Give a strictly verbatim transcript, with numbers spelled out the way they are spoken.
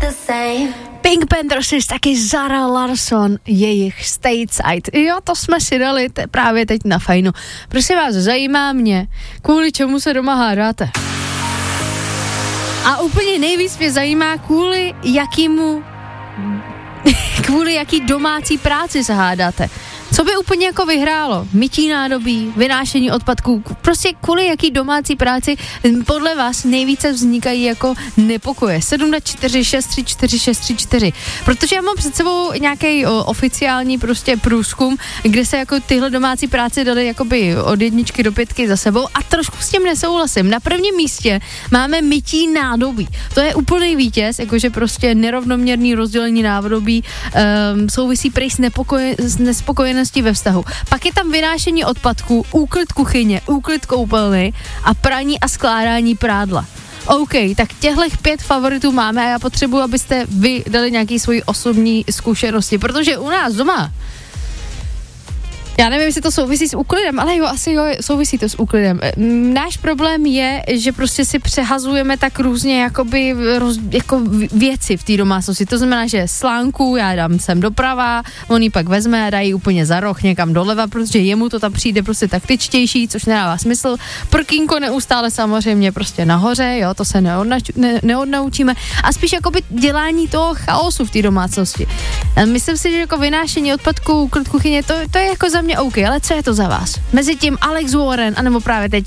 Pink Panthers, taky Zara Larsson, jejich Stateside. Jo, to jsme si dali te, právě teď na Fajnu. Prosím vás, zajímá mě, kvůli čemu se doma hádáte. A úplně nejvíc mě zajímá, kvůli jakýmu, kvůli jaký domácí práci se hádáte. Co by úplně jako vyhrálo? Mytí nádobí, vynášení odpadků, prostě kvůli jaký domácí práci podle vás nejvíce vznikají jako nepokoje. sedm na čtyři šest tři čtyři šest tři čtyři. Protože já mám před sebou nějaký o, oficiální prostě průzkum, kde se jako tyhle domácí práce daly jakoby od jedničky do pětky za sebou a trošku s tím nesouhlasím. Na prvním místě máme mytí nádobí. To je úplný vítěz, jakože prostě nerovnoměrný rozdělení nádobí um, souvisí prý s, nepokoje, s nespokojeností ve vztahu. Pak je tam vynášení odpadků, úklid kuchyně, úklid koupelny a praní a skládání prádla. OK, tak těchto pět favoritů máme a já potřebuji, abyste vy dali nějaký svoji osobní zkušenosti, protože u nás doma, já nevím, jestli to souvisí s úklidem, ale jo, asi jo, souvisí to s úklidem. Náš problém je, že prostě si přehazujeme tak různě jakoby roz, jako věci v té domácnosti. To znamená, že slánku já dám sem doprava, on ji pak vezme a dají úplně za roh někam doleva, protože jemu to tam přijde prostě taktičtější, což nedává smysl. Prkínko neustále samozřejmě prostě nahoře, jo, to se neodnač, ne, neodnaučíme. A spíš jakoby dělání toho chaosu v té domácnosti. Myslím si, že jako vynášení odpadků, úklid kuchyně, to, to je jako za mě OK, ale co je to za vás? Mezi tím Alex Warren, anebo právě teď